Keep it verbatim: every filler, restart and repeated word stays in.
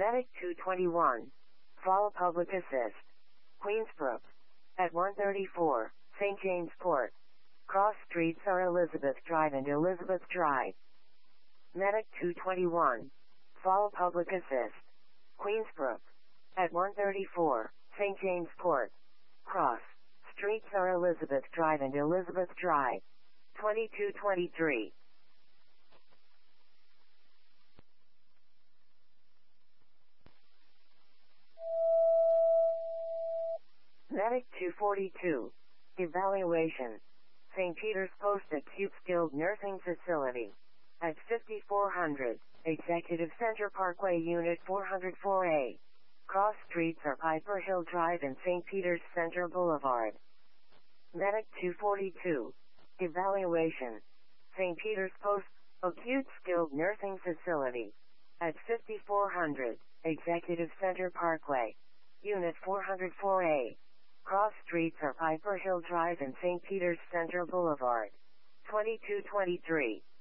Medic two twenty-one. Fall Public Assist. Queensbrook. At one thirty-four, Saint James Port. Cross streets are Elizabeth Drive and Elizabeth Drive. Medic two twenty-one. Fall Public Assist. Queensbrook. At one thirty-four, Saint James Port. Cross streets are Elizabeth Drive and Elizabeth Drive. twenty-two twenty-three. Medic two forty-two. Evaluation. Saint Peter's Post Acute Skilled Nursing Facility. At fifty-four hundred, Executive Center Parkway Unit four oh four A. Cross streets are Piper Hill Drive and Saint Peter's Center Boulevard. Medic two forty-two. Evaluation. Saint Peter's Post Acute Skilled Nursing Facility. At fifty-four hundred, Executive Center Parkway. Unit four oh four A. Cross streets are Piper Hill Drive and Saint Peter's Center Boulevard. twenty-two twenty-three.